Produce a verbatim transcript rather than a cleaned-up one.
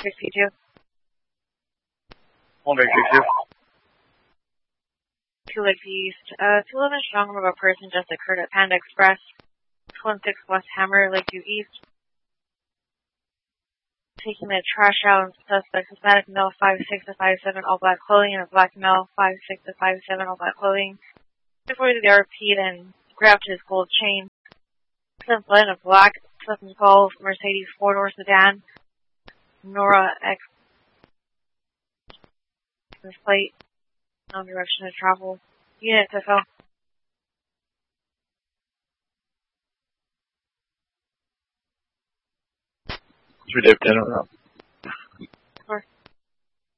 sixty-two. one eight six two. two Lake East. Uh, two eleven strong room of a person just occurred at Panda Express. one six West Hammer, Lakeview East. Taking the trash out, suspect Hispanic male, five six to five seven, all black clothing, and a black male, five six to five seven, all black clothing. Before the R P, then grabbed his gold chain. Some blend of black, seven twelve Mercedes four-door sedan, Nora X. This plate, no direction of travel. Unit to fill. three Dave ten.